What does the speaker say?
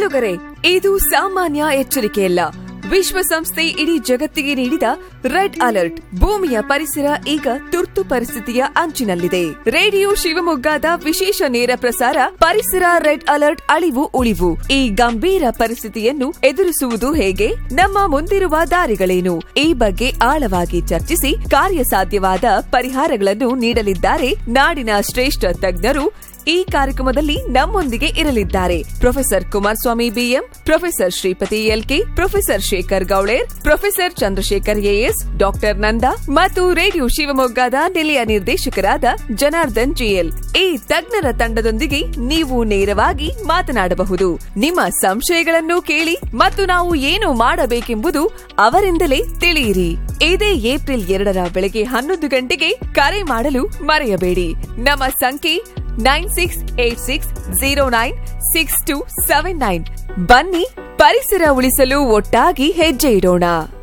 ಕೇಳುಗರೆ, ಇದು ಸಾಮಾನ್ಯ ಎಚ್ಚರಿಕೆಯಲ್ಲ. ವಿಶ್ವಸಂಸ್ಥೆ ಇಡೀ ಜಗತ್ತಿಗೆ ನೀಡಿದ ರೆಡ್ ಅಲರ್ಟ್. ಭೂಮಿಯ ಪರಿಸರ ಈಗ ತುರ್ತು ಪರಿಸ್ಥಿತಿಯ ಅಂಚಿನಲ್ಲಿದೆ. ರೇಡಿಯೋ ಶಿವಮೊಗ್ಗದ ವಿಶೇಷ ನೇರ ಪ್ರಸಾರ ಪರಿಸರ ರೆಡ್ ಅಲರ್ಟ್ ಅಳಿವು ಉಳಿವು. ಈ ಗಂಭೀರ ಪರಿಸ್ಥಿತಿಯನ್ನು ಎದುರಿಸುವುದು ಹೇಗೆ? ನಮ್ಮ ಮುಂದಿರುವ ದಾರಿಗಳೇನು? ಈ ಬಗ್ಗೆ ಆಳವಾಗಿ ಚರ್ಚಿಸಿ ಕಾರ್ಯಸಾಧ್ಯವಾದ ಪರಿಹಾರಗಳನ್ನು ನೀಡಲಿದ್ದಾರೆ ನಾಡಿನ ಶ್ರೇಷ್ಠ ತಜ್ಞರು. ಈ ಕಾರ್ಯಕ್ರಮದಲ್ಲಿ ನಮ್ಮೊಂದಿಗೆ ಇರಲಿದ್ದಾರೆ professor Kumaraswamy BM, professor Shripati LK, professor Shekhar Gowler, professor Chandrashekhar as, doctor ನಂದಾ ಮತ್ತು ರೇಡಿಯೋ ಶಿವಮೊಗ್ಗದ ನಿಲಯ ನಿರ್ದೇಶಕರಾದ ಜನಾರ್ದನ್ ಜಿಎಲ್. ಈ ತಜ್ಞರ ತಂಡದೊಂದಿಗೆ ನೀವು ನೇರವಾಗಿ ಮಾತನಾಡಬಹುದು. ನಿಮ್ಮ ಸಂಶಯಗಳನ್ನು ಕೇಳಿ ಮತ್ತು ನಾವು ಏನು ಮಾಡಬೇಕೆಂಬುದು ಅವರಿಂದಲೇ ತಿಳಿಯಿರಿ. ಇದೇ ಏಪ್ರಿಲ್ 2 ಬೆಳಗ್ಗೆ 11 ಗಂಟೆಗೆ ಕರೆ ಮಾಡಲು ಮರೆಯಬೇಡಿ. ನಮ್ಮ ಸಂಖ್ಯೆ 9686096279. ಬನ್ನಿ, ಪರಿಸರ ಉಳಿಸಲು ಒಟ್ಟಾಗಿ ಹೆಜ್ಜೆ ಇಡೋಣ.